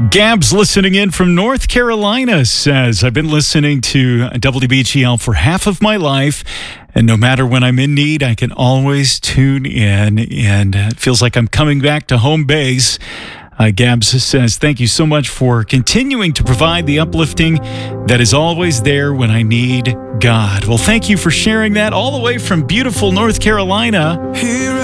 Gab's listening in from North Carolina says, I've been listening to WBGL for half of my life, and no matter when I'm in need, I can always tune in, and it feels like I'm coming back to home base. Gabs says, thank you so much for continuing to provide the uplifting that is always there when I need God. Well, thank you for sharing that all the way from beautiful North Carolina.